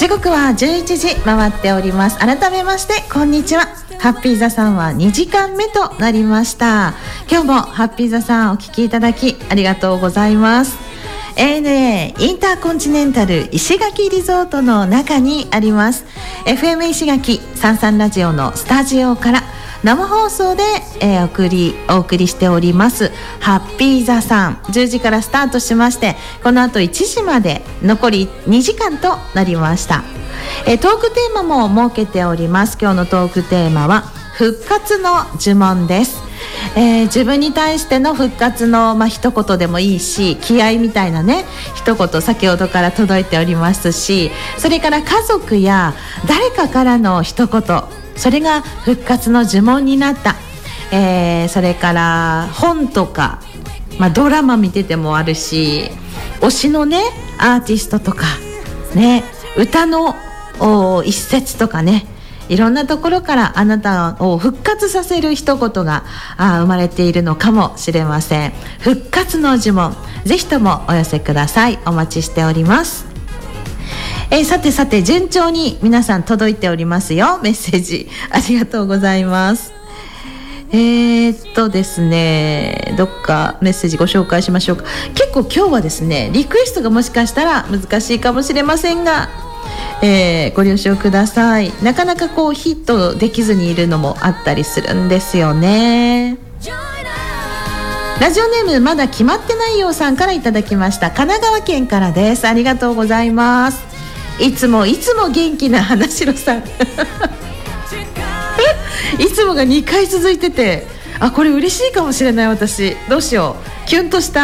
時刻は11時回っております。改めましてこんにちは。ハッピーザさんは2時間目となりました。今日もハッピーザさんお聞きいただきありがとうございます。ANA インターコンチネンタル石垣リゾートの中にあります FM 石垣33ラジオのスタジオから生放送で、お送りしておりますハッピーザさん、10時からスタートしまして、この後1時まで残り2時間となりました。トークテーマも設けております。今日のトークテーマは復活の呪文です。自分に対しての復活の、一言でもいいし、気合みたいなね一言先ほどから届いておりますし、それから家族や誰かからの一言、それが復活の呪文になった、それから本とか、ドラマ見ててもあるし、推しのねアーティストとかね、歌の一節とかね、いろんなところからあなたを復活させる一言が生まれているのかもしれません。復活の呪文、ぜひともお寄せください。お待ちしております。さて順調に皆さん届いておりますよ。メッセージありがとうございます。ですね、どっかメッセージご紹介しましょうか。結構今日はですねリクエストがもしかしたら難しいかもしれませんが、ご了承ください。なかなかヒットできずにいるのもあったりするんですよね。ラジオネームまだ決まってないようさんからいただきました。神奈川県からです。ありがとうございます。いつも元気な花城さんいつもが2回続いてて、これ嬉しいかもしれない。私どうしよう、キュンとした。